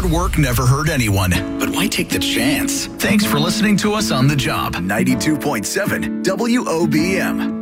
hard work never hurt anyone. But why take the chance? Thanks for listening to us on the job. 92.7 WOBM.